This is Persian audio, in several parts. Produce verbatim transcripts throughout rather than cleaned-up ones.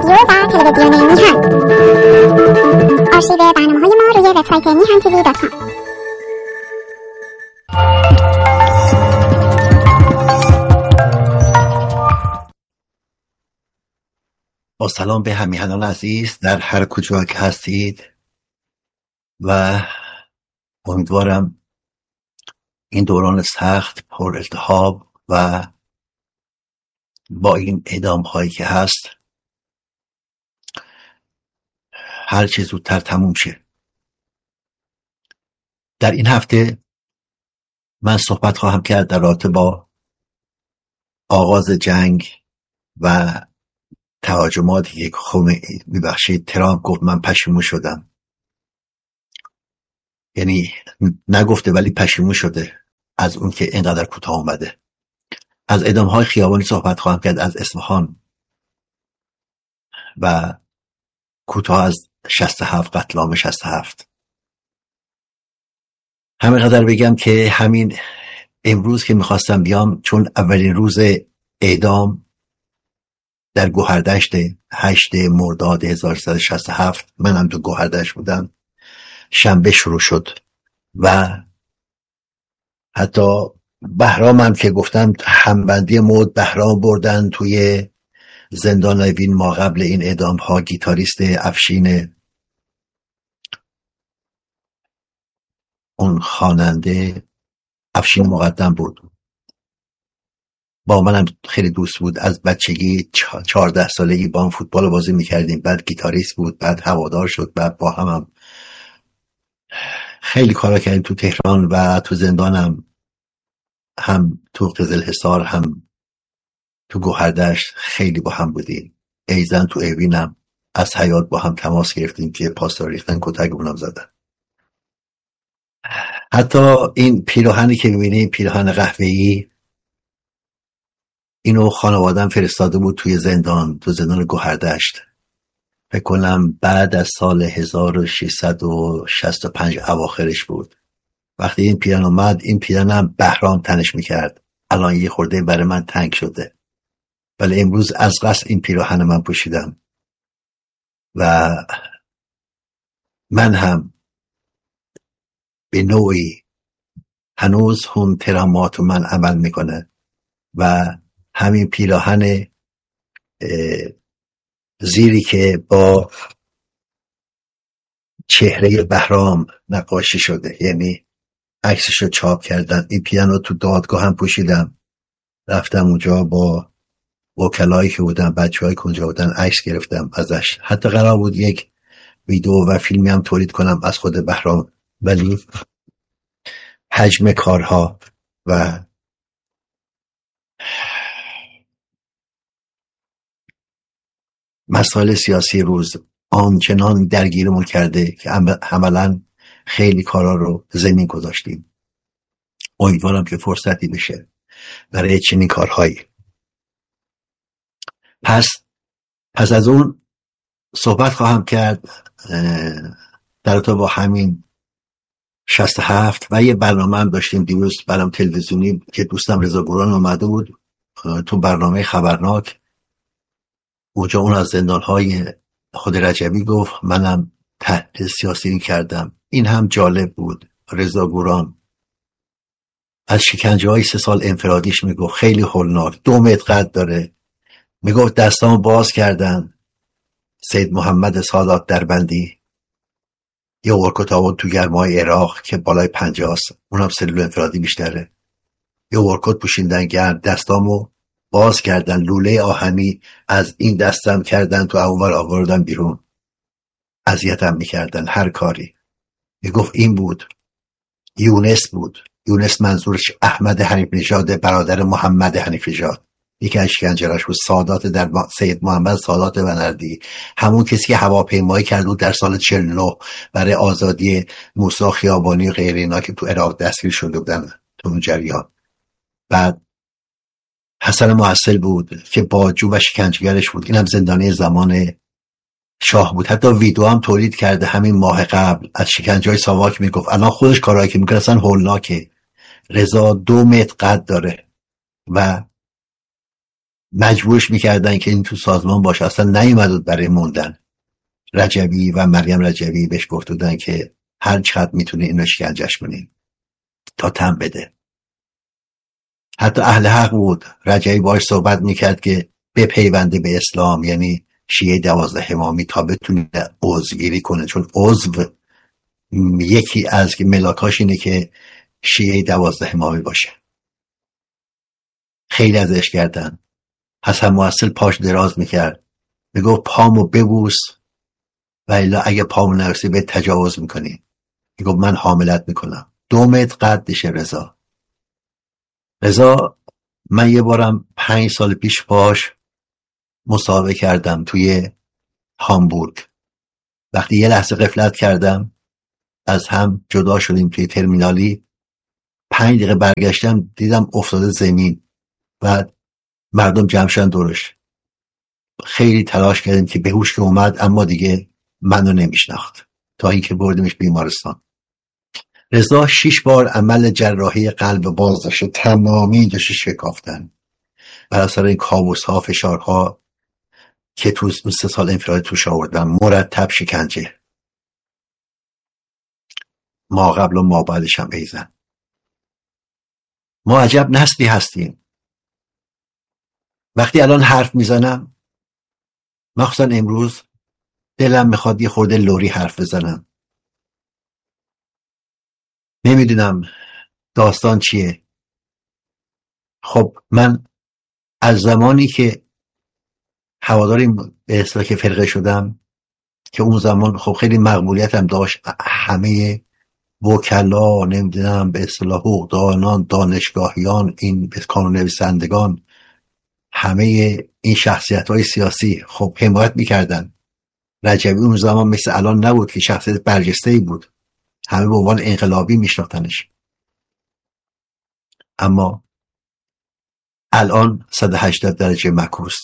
رادیو و تلویزیون میهن. آرشیو برنامه‌های ما روی وبسایت میهن تیوی دات کام. با سلام به همیهنان عزیز در هر کجا که هستید و امیدوارم این دوران سخت پر التهاب و با این اعدام هایی که هست هر چه زودتر تموم شه. در این هفته من صحبت خواهم کرد در رابطه با آغاز جنگ و تهاجماتی که خمینی میبخشید ترامپ گفت من پشیمون شدم، یعنی نگفته ولی پشیمون شده از اون که اینقدر کوتاه اومده. از اعدام‌های خیابانی صحبت خواهم کرد، از اصفهان و کوتاه از شصت و هفت قتل عام شصت و هفت. همه قدر بگم که همین امروز که میخواستم بیام، چون اولین روز اعدام در گوهردشت هشت مرداد هزار و سیصد و شصت و هفت، منم تو گوهردشت بودم، شنبه شروع شد و حتی بهرام هم که گفتم همبندی مود بهرام بردن توی زندان نوین ما قبل این اعدام ها. گیتاریست افشین، اون خواننده افشین مقدم بود، با منم خیلی دوست بود، از بچگی چهارده سالگی با هم فوتبال بازی میکردیم، بعد گیتاریست بود، بعد هوادار شد، بعد با هم, هم خیلی کارا کردیم تو تهران و تو زندانم، هم تو قزلحصار هم تو گوهردشت خیلی با هم بودیم. ایزن تو اوینم از حیات با هم تماس گرفتیم که پاسدار ریختن، کتک اونم زدن. حتی این پیراهنی که میبینیم، پیراهن قهوه‌ای، اینو خانواده‌ام فرستاده بود توی زندان، تو زندان گوهردشت. فکر کنم بعد از سال هزار و ششصد و شصت و پنج اواخرش بود. وقتی این پیراهن اومد، این پیراهنم بهرام تنش میکرد. الان یه خورده برای من تنگ شده، ولی امروز از قصد این پیراهن من پوشیدم و من هم به نوعی هنوز هم ترامات من عمل میکنه و همین پیراهن زیری که با چهره بهرام نقاشی شده، یعنی عکسش رو چاپ کردن، این پیراهن رو تو دادگاه هم پوشیدم. رفتم اونجا با وکلایی که بودن، بچه‌هایی که اونجا بودن، عکس گرفتم ازش. حتی قرار بود یک ویدیو و فیلمی هم تولید کنم از خود بهرام، ولی حجم کارها و مسائل سیاسی روز آنچنان درگیرمون کرده که عملاً خیلی کارا رو زمین گذاشتیم. امیدوارم که فرصتی بشه برای چنین کارهایی. پس پس از اون صحبت خواهم کرد در تو با همین شصت و هفت و یه برنامه هم داشتیم دیروز برنامه تلویزیونی که دوستم رضا گوران اومده بود تو برنامه خبرناک. اونجا اون از زندانهای خود رجبی گفت، منم تحلیل سیاسی کردم. این هم جالب بود. رضا گوران از شکنجه های سه سال انفرادیش میگفت، خیلی هولناک، دو متر قد داره. میگفت دستامو باز کردن سید محمد سادات دربندی یه ورکوت آورد تو گرمای عراق که بالای پنجاه است، اونم سلول انفرادی بیشتره، یه ورکوت پوشیندن گرم، دستامو باز کردن، لوله آهنی از این دستم کردن تو اونور آوردن بیرون، اذیتم میکردن، هر کاری. میگفت این بود. یونس بود. یونس منظورش احمد حنیف نژاد، برادر محمد حنیف نژاد، یکی از شکنجه‌اش بود. سادات در سید محمد سادات بنردی، همون کسی که هواپیمایی کرد در سال چهل و نه برای آزادی موسی خیابانی و غیر اینا که تو عراق دستگیر شده بودن تو اون جریان. بعد حسن محصل بود که باجو و شکنجهگرش بود، اینم زندانی زمان شاه بود. حتی ویدیو هم تولید کرده همین ماه قبل از شکنجه های ساواک. میگفت الان خودش کارهایی که میکنه اصلا هولناکه. رضا دو متر قد داره و مجبورش میکردن که این تو سازمان باشه، اصلا نیومد بود برای موندن. رجبی و مریم رجبی بهش گفت بودن که هر چقدر میتونی اینو شکنجهش کنی تا تن بده. حتی اهل حق بود، رجبی باهاش صحبت میکرد که بپیونده به اسلام، یعنی شیعه دوازده امامی، تا بتونه عضوگیری کنه، چون عضو یکی از ملاکاش اینه که شیعه دوازده امامی باشه. خیلی ازش کردن. حسن محصل پاش دراز میکرد، میگفت پامو ببوس و الا اگه پامو نرسی به تجاوز میکنی. میگفت من حاملت میکنم. دو متر قدشه رضا. رضا من یه بارم پنج سال پیش باش مصاحبه کردم توی هامبورگ. وقتی یه لحظه غفلت کردم از هم جدا شدیم توی ترمینالی، پنج دقیقه برگشتم دیدم افتاده زمین و مردم جمع شدن دورش. خیلی تلاش کردیم که به هوش که اومد، اما دیگه منو نمیشناخت تا اینکه بردیمش بیمارستان. رضا شش بار عمل جراحی قلب باز داشته، تمامی داشته شکافتن بر اثر این کابوس ها، فشارها که تو سه سال انفرادی توش آوردن، مرتب شکنجه، ما قبل و ما بعدش هم ایزن. ما عجب نسلی هستیم. وقتی الان حرف میزنم، مخصوصا امروز، دلم میخواد یه خورده لوری حرف بزنم. نمیدونم داستان چیه. خب من از زمانی که هواداری به اصطلاح که فرقه شدم، که اون زمان خب خیلی مقبولیتم داشت، همه وکلا، نمیدونم به اصطلاح حقوقدانان، دانشگاهیان، این کانون نویسندگان، همه این شخصیت های سیاسی خب حمایت میکردن. رجبی اون زمان مثل الان نبود که شخصیت برجسته‌ای بود، همه به عنوان انقلابی میشناختنش. اما الان صد و هشتاد درجه معکوس.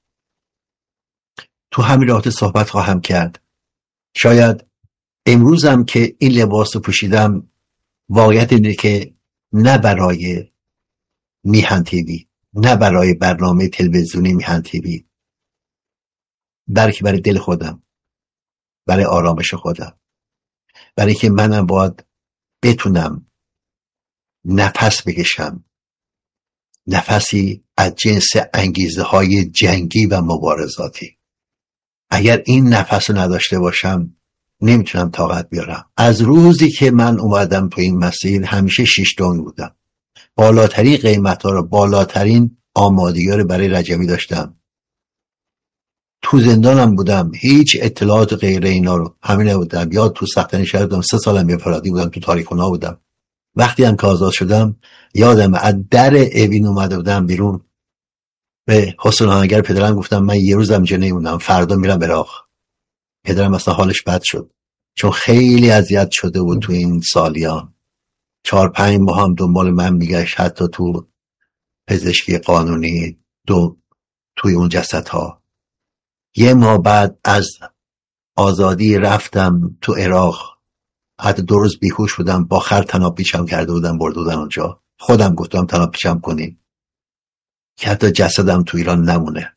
تو همین رابطه صحبت خواهم کرد. شاید امروزم که این لباس رو پوشیدم، واقعیت اینه که نه برای میهن تیوی، نه برای برنامه تلویزیونی میهن تیوی، بلکه برای دل خودم، برای آرامش خودم، برای که منم باید بتونم نفس بکشم، نفسی از جنس انگیزه های جنگی و مبارزاتی. اگر این نفس رو نداشته باشم نمیتونم طاقت بیارم. از روزی که من اومدم تو این مسیر همیشه شیش دنگ بودم. بالاترین قیمت ها رو، بالاترین آمادگی رو برای رجبی داشتم. تو زندانم بودم، هیچ اطلاعات غیر اینا رو همین نبودم. یا تو سختنی شهر بودم، سه سالم یه فرادی بودم، تو تاریخونا بودم. وقتی هم که آزاد شدم یادم از در اوین اومده بودم بیرون، به حسن آهنگر پدرم گفتم من یه روزم اینجا نمیمونم، فردا میرم عراق. پدرم اصلا حالش بد شد، چون خیلی اذیت شده بود تو این سالیان. چهار پنج ماه هم دنبال من میگشت، حتی تو پزشکی قانونی، دو توی اون جسدها. یه ماه بعد از آزادی رفتم تو عراق، حتی دو روز بیهوش بودم، با خر طناب پیچم کرده بودم، برده بودن اونجا. خودم گفتم طناب پیچم کنین که حتی جسدم تو ایران نمونه.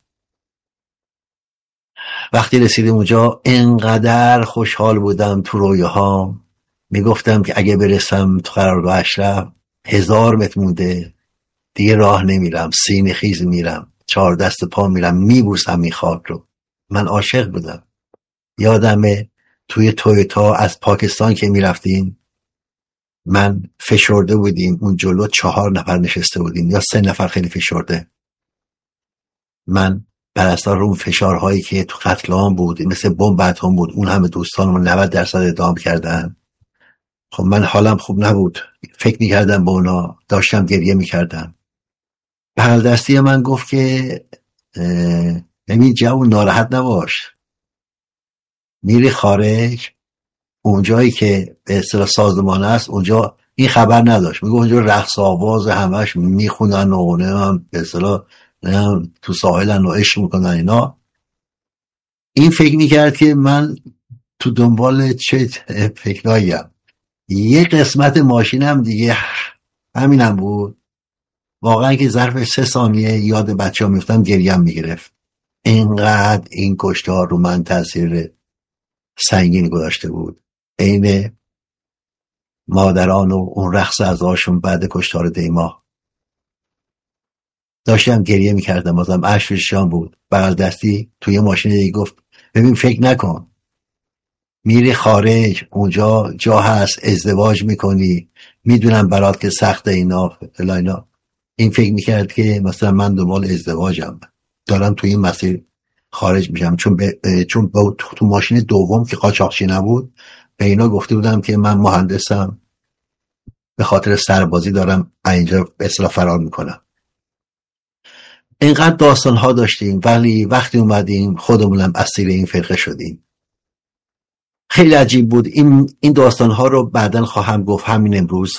وقتی رسیدم اونجا انقدر خوشحال بودم تو رویاهام، میگفتم که اگه برسم تو قرارگاه اشرف، هزار متر مونده دیگه راه نمیرم، سینه خیز میرم، چهار دست پا میرم، میبوسم این خاک رو. من عاشق بودم. یادمه توی تویوتا از پاکستان که میرفتیم، من فشرده بودیم اون جلو، چهار نفر نشسته بودیم یا سه نفر خیلی فشرده. من بر اثر اون فشارهایی که تو قتل عام بود، مثل بمب اتم بود، اون همه دوستانم نود درصد اعدام کردن. خب من حالم خوب نبود، فکر میکردم به اونا، داشتم گریه میکردم. بغل دستی من گفت که نمی جوون ناراحت نباش، میری خارج، اونجایی که به اصطلاح سازمان است، اونجا این خبر نداشت. میگه اونجا رقص آواز همش میخونن و نه به اصطلاح تو ساحلن و عشق میکنن اینا. این فکر میکرد که من تو دنبال چه فکراییم. یه قسمت ماشینم دیگه همینم بود، واقعا که ظرف سه ثانیه یاد بچه ها میفتم گریم میگرفت. اینقدر این کشتار رو من تاثیر سنگین گذاشته بود. عین مادران و اون رقص عزاشون بعد کشتار دیما داشتم گریه میکردم، بازم اشک ریشم بود. بغل دستی توی ماشین دیگه گفت ببین فکر نکن میری خارج اونجا جا هست ازدواج میکنی، میدونم برات که سخته اینا فلا اینا. این فکر میکرد که مثلا من دنبال ازدواجم، دارم توی این مسیر خارج میشم، چون ب... چون با... تو ماشین دوم که قاچاقچی نبود به اینا گفته بودم که من مهندسم، به خاطر سربازی دارم اینجا به اصطلاح فرار میکنم. اینقدر داستان ها داشتیم، ولی وقتی اومدیم خودمونم اسیر این فرقه شدیم. خیلی عجیب بود. این این داستان ها رو بعداً خواهم گفت، همین امروز،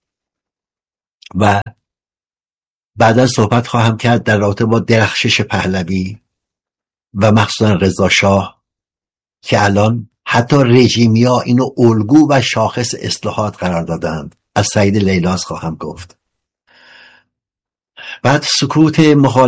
و بعداً صحبت خواهم کرد در رابطه با درخشش پهلوی و مخصوصا رضا شاه که الان حتی رژیمیا اینو الگو و شاخص اصلاحات قرار دادند. از سعید لیلاس خواهم گفت. بعد سکوت مخالف